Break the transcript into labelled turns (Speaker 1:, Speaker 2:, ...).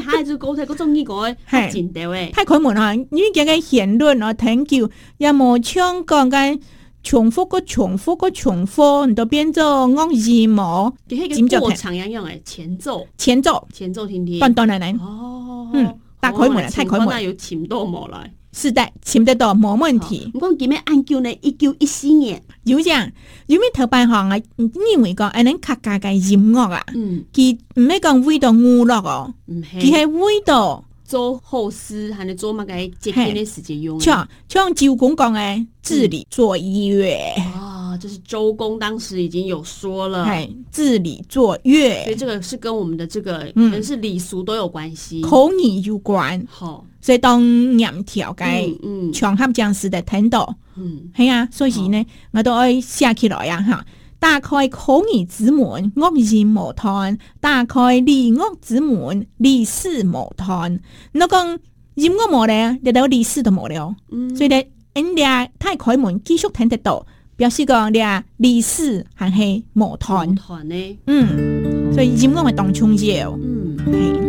Speaker 1: 他就高睇嗰種呢個係真對誒。
Speaker 2: 太開門啊！因為佢嘅言論啊，聽叫有冇唱講緊重複個重複個重複，都變做惡意模，
Speaker 1: 點就過場一樣誒，前奏聽聽，
Speaker 2: 斷來
Speaker 1: 哦，
Speaker 2: 大開門啊，太開門，
Speaker 1: 有潛到冇來。
Speaker 2: 是的，潛得到冇問題。
Speaker 1: 唔講幾咩研究呢？1914年
Speaker 2: 有樣有咩頭辦行啊？因為講能客家嘅音樂啊，佢唔係講為到娛樂哦，佢係為到
Speaker 1: 做後事，還是做乜嘅節慶嘅時節用。
Speaker 2: 像周公講嘅治理作樂
Speaker 1: 啊，就是周公當時已經有說了，
Speaker 2: 治理作樂，
Speaker 1: 所以這個是跟我們的這個可能是禮俗都有關係，
Speaker 2: 口語有關。好。所以當念條嘅場合將士的聽到，係啊，所以呢，我都愛寫起來呀嚇。打開口語之門，樂音無斷；打開禮樂之門，禮事無斷。你講音樂冇咧，你到禮事都冇了。所以咧，人哋太開門繼續聽得到，表示講你禮事還係無斷。所以音樂係當重要。